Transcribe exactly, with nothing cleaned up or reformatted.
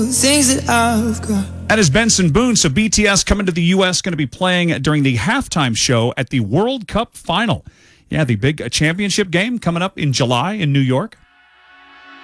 Things that I've got. That is Benson Boone. So B T S coming to the U S, going to be playing during the halftime show at the World Cup final. Yeah, the big championship game coming up in July in New York.